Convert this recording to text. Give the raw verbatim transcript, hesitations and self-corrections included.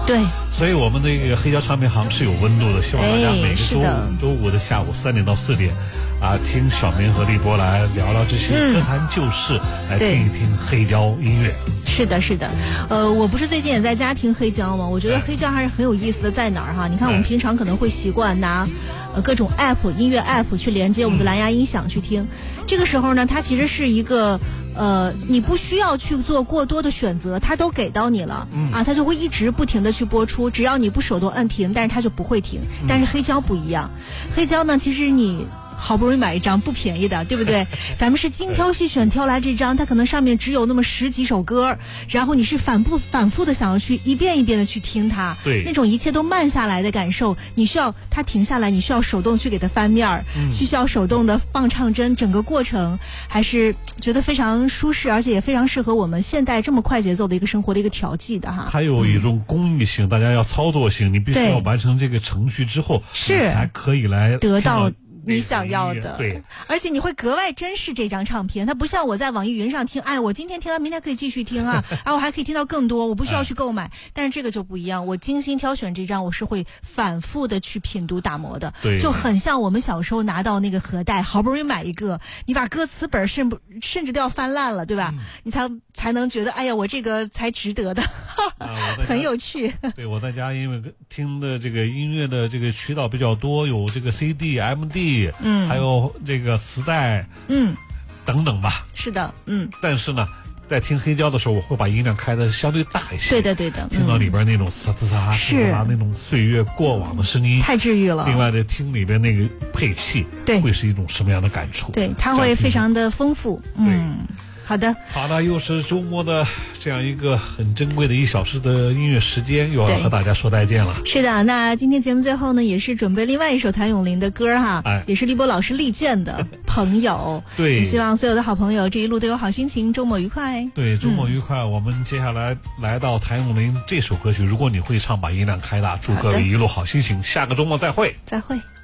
对， 所以我们的这个黑胶唱片行是有温度的，希望大家每个周五、哎、周五的下午三点到四点。啊，听小明和立波来聊聊这些歌坛旧事，嗯、来听一听黑胶音乐。 是的，是的，呃，我不是最近也在家听黑胶吗？我觉得黑胶还是很有意思的，在哪儿哈？你看我们平常可能会习惯拿呃各种 app 音乐 app 去连接我们的蓝牙音响去听，嗯、这个时候呢，它其实是一个呃，你不需要去做过多的选择，它都给到你了，嗯、啊，它就会一直不停的去播出，只要你不手动按停，但是它就不会停。嗯、但是黑胶不一样，黑胶呢，其实你。好不容易买一张不便宜的，对不对？咱们是精挑细选挑来这张，它可能上面只有那么十几首歌，然后你是反复反复的想要去一遍一遍的去听它， 对， 那种一切都慢下来的感受，你需要它停下来，你需要手动去给它翻面儿，嗯、需要手动的放唱针，整个过程还是觉得非常舒适，而且也非常适合我们现代这么快节奏的一个生活的一个调剂的哈。 还有一种工艺性，嗯、大家要操作性，你必须要完成这个程序之后， 是才可以来得到。你想要的， 对， 而且你会格外珍视这张唱片，它不像我在网易云上听，哎，我今天听了，明天可以继续听啊，然后我还可以听到更多，我不需要去购买。哎、但是这个就不一样，我精心挑选这张，我是会反复的去品读打磨的， 对， 就很像我们小时候拿到那个盒带，好不容易买一个，你把歌词本甚不甚至都要翻烂了，对吧？嗯、你才才能觉得，哎呀，我这个才值得的，啊、很有趣。 对，我在家因为听的这个音乐的这个渠道比较多，有这个 C D、M D。 嗯， 还有这个磁带， 嗯， 等等吧。 是的，嗯。 但是呢，在听黑胶的时候，我会把音量开的相对大一些。 对的，对的。 听到里边那种呲呲嚓、呲啦那种岁月过往的声音， 太治愈了。 另外的听里边那个配器， 对， 会是一种什么样的感触？ 对，它会非常的丰富。嗯。好的， 好的，又是周末的这样一个很珍贵的一小时的音乐时间，又要和大家说再见了。 是的，那今天节目最后呢，也是准备另外一首谭咏麟的歌哈， 哎、 也是立波老师力荐的朋友。 对， 也希望所有的好朋友这一路都有好心情，周末愉快。 对，周末愉快。嗯、我们接下来来到谭咏麟这首歌曲，如果你会唱，把音量开大，祝各位一路好心情。下个周末再会， 再会。